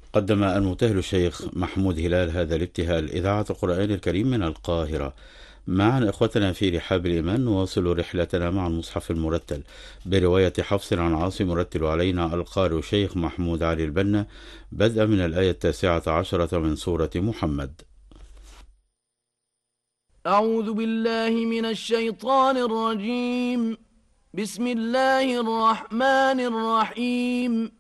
قدم المبتهل الشيخ محمود هلال هذا الابتهال إذاعة القرآن الكريم من القاهرة. معا إخوتنا في رحاب الإيمان نواصل رحلتنا مع المصحف المرتل برواية حفص عن عاصم، يرتل علينا القارئ الشيخ محمود علي البنا بدءا من الآية 19 من سورة محمد. أعوذ بالله من الشيطان الرجيم. بسم الله الرحمن الرحيم.